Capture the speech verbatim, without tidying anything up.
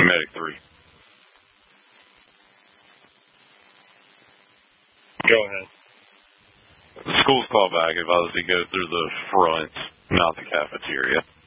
Medic three. Go ahead. The school's callback advised to go through the front, not the cafeteria.